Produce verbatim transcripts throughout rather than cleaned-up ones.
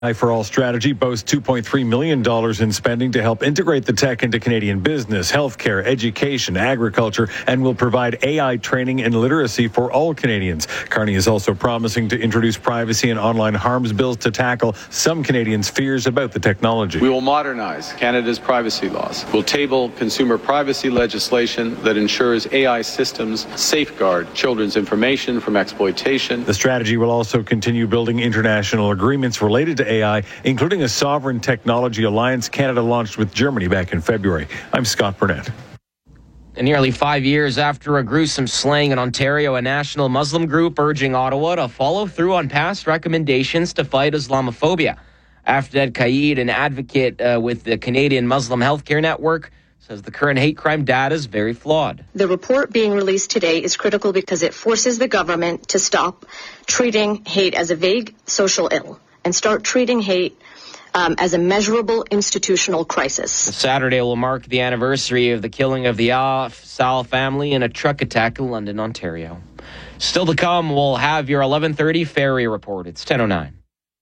A I for All strategy boasts two point three million dollars in spending to help integrate the tech into Canadian business, healthcare, education, agriculture, and will provide A I training and literacy for all Canadians. Carney is also promising to introduce privacy and online harms bills to tackle some Canadians' fears about the technology. We will modernize Canada's privacy laws. We'll table consumer privacy legislation that ensures A I systems safeguard children's information from exploitation. The strategy will also continue building international agreements related to A I, including a sovereign technology alliance Canada launched with Germany back in February. I'm Scott Burnett. And nearly five years after a gruesome slaying in Ontario, a national Muslim group urging Ottawa to follow through on past recommendations to fight Islamophobia. Afdad Qaid, an advocate uh, with the Canadian Muslim Healthcare Network, says the current hate crime data is very flawed. The report being released today is critical because it forces the government to stop treating hate as a vague social ill and start treating hate um, as a measurable institutional crisis. Saturday will mark the anniversary of the killing of the Al Sal family in a truck attack in London, Ontario. Still to come, we'll have your eleven thirty Ferry Report. It's ten oh nine.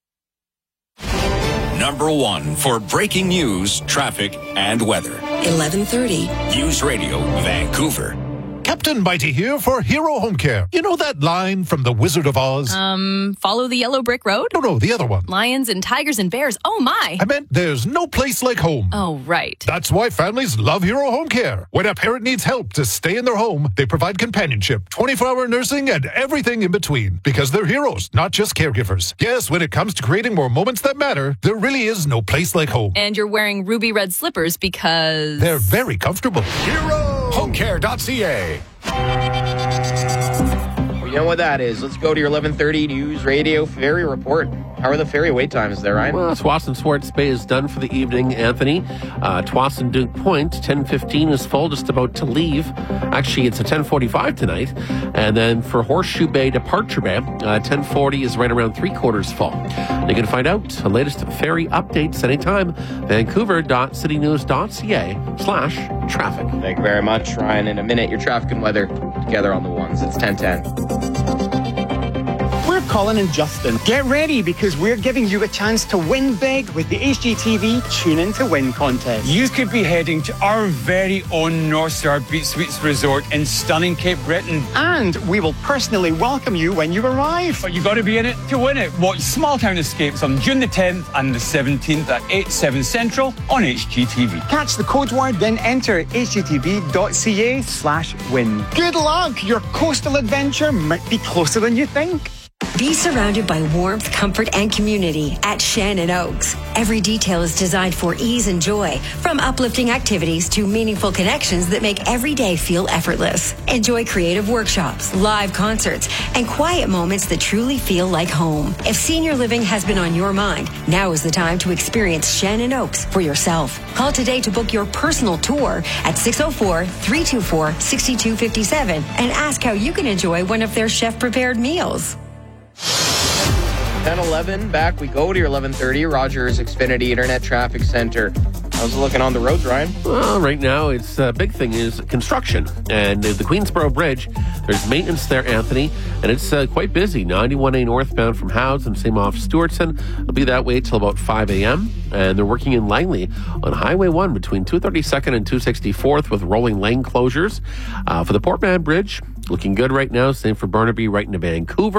Number one for breaking news, traffic, and weather. eleven thirty. News Radio, Vancouver. Captain Mighty here for Hero Home Care. You know that line from The Wizard of Oz? Um, follow the yellow brick road? No, no, the other one. Lions and tigers and bears. Oh, my. I meant there's no place like home. Oh, right. That's why families love Hero Home Care. When a parent needs help to stay in their home, they provide companionship, twenty-four hour nursing, and everything in between. Because they're heroes, not just caregivers. Yes, when it comes to creating more moments that matter, there really is no place like home. And you're wearing ruby red slippers because... they're very comfortable. Hero Home Care dot c a. You know what that is. Let's go to your eleven thirty News Radio Ferry Report. How are the ferry wait times there, Ryan? Well, Tsawwassen Swartz Bay is done for the evening, Anthony. Uh, Tsawwassen Duke Point, ten fifteen is full, just about to leave. Actually, it's a ten forty-five tonight. And then for Horseshoe Bay, Departure Bay, uh, ten forty is right around three quarters full. You can find out the latest ferry updates anytime. Vancouver dot city news dot c a slash traffic. Thank you very much, Ryan. In a minute, your traffic and weather together on the ones. It's ten ten. We're Colin and Justin. Get ready because we're giving you a chance to win big with the H G T V Tune In to Win contest. You could be heading to our very own North Star Beach Suites Resort in stunning Cape Breton. And we will personally welcome you when you arrive. But you got to be in it to win it. Watch Small Town Escapes on June the tenth and the seventeenth at eight, seven Central on H G T V. Catch the code word, then enter H G T V dot c a slash win. Good luck! Your coastal adventure might be closer than you think. Be surrounded by warmth, comfort, and community at Shannon Oaks. Every detail is designed for ease and joy, from uplifting activities to meaningful connections that make every day feel effortless. Enjoy creative workshops, live concerts, and quiet moments that truly feel like home. If senior living has been on your mind, now is the time to experience Shannon Oaks for yourself. Call today to book your personal tour at six oh four, three two four, six two five seven and ask how you can enjoy one of their chef-prepared meals. ten eleven, back we go to your eleven thirty Rogers Xfinity Internet Traffic Center. How's it looking on the roads, Ryan? Well, right now, it's a uh, big thing is construction. And uh, the Queensboro Bridge, there's maintenance there, Anthony, and it's uh, quite busy. ninety-one A northbound from Howes and same off Stewartson. It'll be that way till about five a.m. And they're working in Langley on Highway one between two thirty-second and two sixty-fourth with rolling lane closures. Uh, for the Port Mann Bridge, looking good right now. Same for Burnaby right into Vancouver.